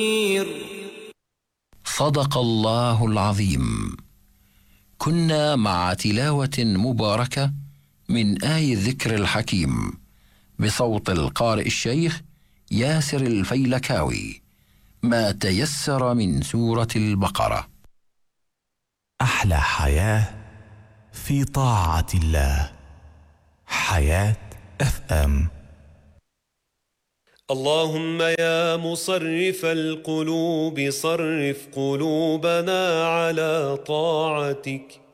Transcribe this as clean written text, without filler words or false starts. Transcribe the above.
صدق الله العظيم. كنا مع تلاوة مباركة من آي الذكر الحكيم بصوت القارئ الشيخ ياسر الفيلكاوي، ما تيسر من سورة البقرة. أحلى حياة في طاعة الله. حياة FM. اللهم يا مصرف القلوب صرف قلوبنا على طاعتك.